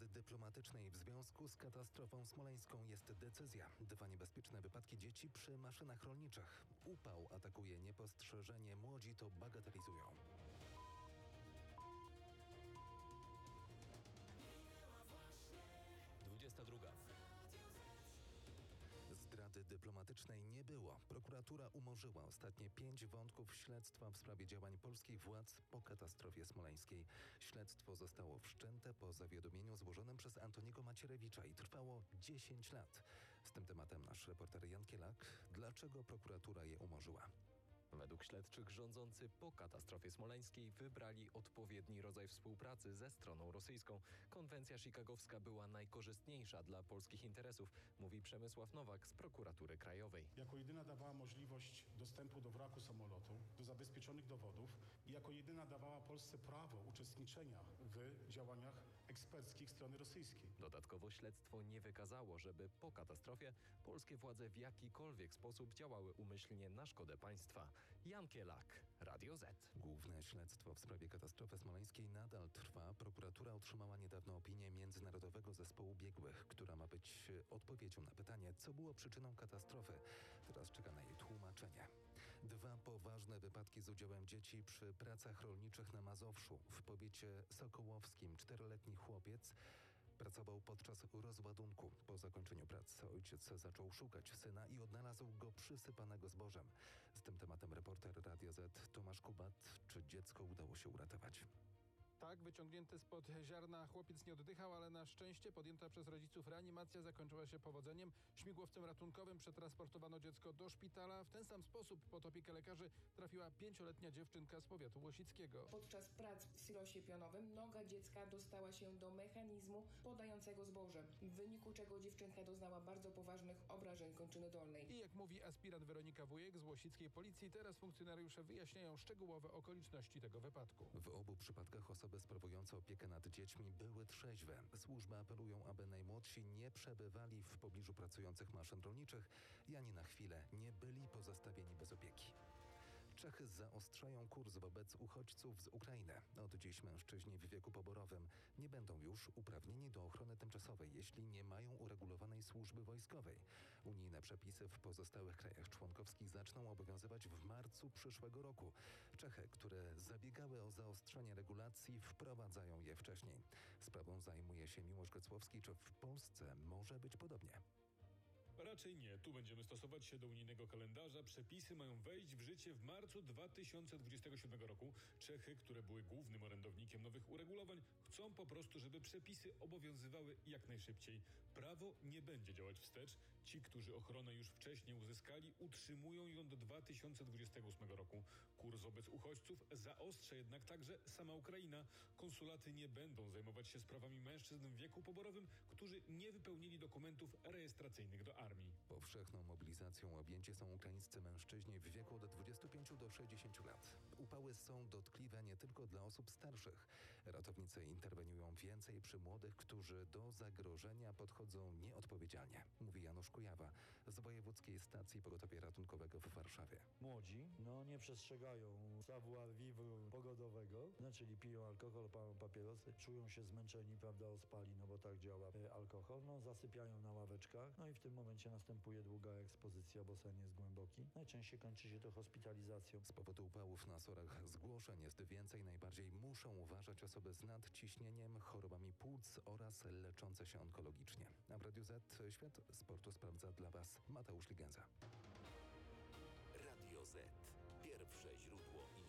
Zdrady dyplomatycznej w związku z katastrofą smoleńską jest decyzja. 2 niebezpieczne wypadki dzieci przy maszynach rolniczych. Upał atakuje niepostrzeżenie, młodzi to bagatelizują. Druga. Zdrady dyplomatycznej nie było. Prokuratura umorzyła ostatnie 5 wątków śledztwa w sprawie działań polskich władz po katastrofie smoleńskiej. Śledztwo zostało wszczęte po zawiadomieniu złożonym przez Antoniego Macierewicza i trwało 10 lat. Z tym tematem nasz reporter Jan Kielak. Dlaczego prokuratura je umorzyła? Według śledczych rządzący po katastrofie smoleńskiej wybrali odpowiedni rodzaj współpracy ze stroną rosyjską. Konwencja chicagowska była najkorzystniejsza dla polskich interesów, mówi Przemysław Nowak z Prokuratury Krajowej. Jako jedyna dawała możliwość dostępu do wraku samolotu, do zabezpieczonych dowodów i jako jedyna dawała Polsce prawo uczestniczenia w działaniach eksperckich strony rosyjskiej. Dodatkowo śledztwo nie wykazało, żeby po katastrofie polskie władze w jakikolwiek sposób działały umyślnie na szkodę państwa. Jan Kielak, Radio Z. Główne śledztwo w sprawie katastrofy smoleńskiej nadal trwa. Prokuratura otrzymała niedawno opinię Międzynarodowego Zespołu Biegłych, która ma być odpowiedzią na pytanie, co było przyczyną katastrofy. Teraz czeka na jej tłumaczenie. 2 poważne wypadki z udziałem dzieci przy pracach rolniczych na Mazowszu. W powiecie sokołowskim 4-letni chłopiec pracował podczas rozładunku. Po zakończeniu prac ojciec zaczął szukać syna i odnalazł go przysypanego zbożem. Z tym tematem reporter Radio Z Tomasz Kubat. Czy dziecko udało się uratować? Tak, wyciągnięty spod ziarna chłopiec nie oddychał, ale na szczęście podjęta przez rodziców reanimacja zakończyła się powodzeniem. Śmigłowcem ratunkowym przetransportowano dziecko do szpitala. W ten sam sposób pod opiekę lekarzy trafiła 5-letnia dziewczynka z powiatu łosickiego. Podczas prac w silosie pionowym noga dziecka dostała się do mechanizmu podającego zboże, w wyniku czego dziewczynka doznała bardzo poważnych obrażeń kończyny dolnej. I jak mówi aspirant Weronika Wujek z łosickiej policji, teraz funkcjonariusze wyjaśniają szczegółowe okoliczności tego wypadku. W obu przypadkach osoby sprawujące opiekę nad dziećmi były trzeźwe. Służby apelują, aby najmłodsi nie przebywali w pobliżu pracujących maszyn rolniczych i ani na chwilę nie byli pozostawieni bez opieki. Czechy zaostrzają kurs wobec uchodźców z Ukrainy. Od dziś mężczyźni w wieku poborowym nie będą już uprawnieni do ochrony tymczasowej, jeśli nie mają uregulowanej służby wojskowej. Unijne przepisy w pozostałych krajach członkowskich zaczną obowiązywać w marcu przyszłego roku. Czechy, które zabiegały o zaostrzenie regulacji, wprowadzają je wcześniej. Sprawą zajmuje się Miłosz Gocłowski. Czy w Polsce może być podobnie? Raczej nie. Tu będziemy stosować się do unijnego kalendarza. Przepisy mają wejść w życie w marcu 2027 roku. Czechy, które były głównym orędownikiem nowych uregulowań, chcą po prostu, żeby przepisy obowiązywały jak najszybciej. Prawo nie będzie działać wstecz. Ci, którzy ochronę już wcześniej uzyskali, utrzymują ją do 2028 roku. Kurs wobec uchodźców zaostrza jednak także sama Ukraina. Konsulaty nie będą zajmować się sprawami mężczyzn w wieku poborowym, którzy nie wypełnili dokumentów rejestracyjnych do armii. Powszechną mobilizacją objęci są ukraińscy mężczyźni w wieku od 25 do 60 lat. Upały są dotkliwe nie tylko dla osób starszych. Ratownicy interweniują więcej przy młodych, którzy do zagrożenia podchodzą nieodpowiedzialnie, mówi Janusz Kujawa z Wojewódzkiej Stacji Pogotowia Ratunkowego w Warszawie. Młodzi nie przestrzegają savoir vivre pogodowego, czyli piją alkohol, palą papierosy, czują się zmęczeni, prawda, ospali, bo tak działa alkohol, zasypiają na ławeczkach, i w tym momencie następuje długa ekspozycja, bo sen jest głęboki. Najczęściej kończy się to hospitalizacją. Z powodu upałów na sorach zgłoszeń jest więcej. Najbardziej muszą uważać osoby z nadciśnieniem, chorobami płuc oraz leczące się onkologicznie. A w Radiu Z Świat Sportu sprawdza dla Was Mateusz Ligenza. Radio Z. Pierwsze źródło